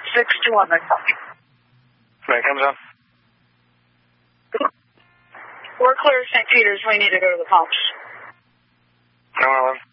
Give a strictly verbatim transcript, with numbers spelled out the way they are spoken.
six two one. Right, comes on. We're clear Saint Peter's. We need to go to the pumps. nine one one.